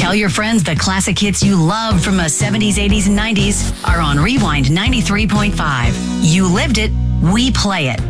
Tell your friends the classic hits you love from the 70s, 80s, and 90s are on Rewind 93.5. You lived it, we play it.